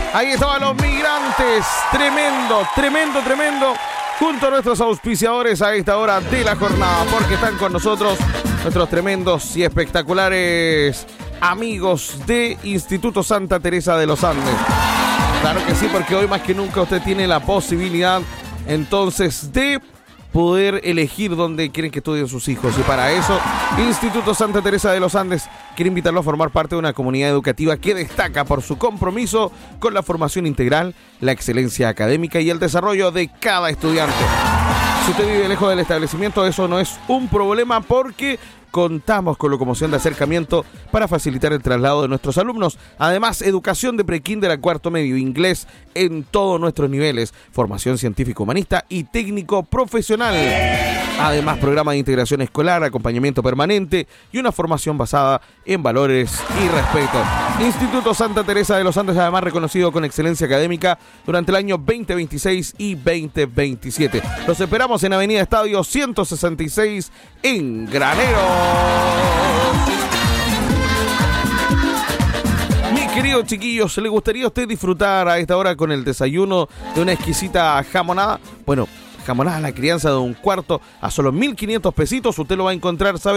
Ahí estaban los Migrantes. Tremendo. Junto a nuestros auspiciadores a esta hora de la jornada, porque están con nosotros nuestros tremendos y espectaculares amigos de Instituto Santa Teresa de los Andes. Claro que sí, porque hoy más que nunca usted tiene la posibilidad entonces de poder elegir dónde quieren que estudien sus hijos. Y para eso, Instituto Santa Teresa de los Andes quiere invitarlo a formar parte de una comunidad educativa que destaca por su compromiso con la formación integral, la excelencia académica y el desarrollo de cada estudiante. Si usted vive lejos del establecimiento, eso no es un problema porque contamos con locomoción de acercamiento para facilitar el traslado de nuestros alumnos. Además, educación de prekinder a cuarto medio, inglés en todos nuestros niveles, formación científico-humanista y técnico profesional. Además, programa de integración escolar, acompañamiento permanente y una formación basada en valores y respeto. Instituto Santa Teresa de los Andes, además reconocido con excelencia académica durante el año 2026 y 2027. Los esperamos en Avenida Estadio 166 en Granero. Mis queridos chiquillos, ¿le gustaría a usted disfrutar a esta hora con el desayuno de una exquisita jamonada? Bueno, jamonada a la crianza de un cuarto a solo 1.500 pesitos. Usted lo va a encontrar, ¿sabe?